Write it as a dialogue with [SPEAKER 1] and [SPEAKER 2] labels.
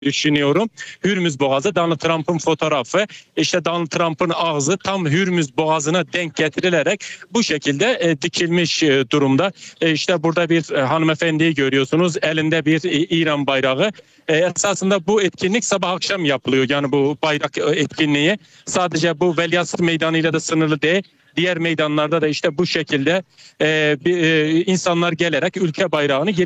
[SPEAKER 1] düşünüyorum. Hürmüz Boğazı, Donald Trump'ın fotoğrafı, işte Donald Trump'ın ağzı tam Hürmüz Boğazı'na denk getirilerek bu şekilde dikilmiş durumda. İşte burada bir hanımefendiyi görüyorsunuz. Elinde bir İran bayrağı. Esasında bu etkinlik sabah akşam yapılıyor. Yani bu bayrak etkinliği sadece bu Veliaht Meydanı ile de sınırlı değil. Diğer meydanlarda da işte bu şekilde insanlar gelerek ülke bayrağını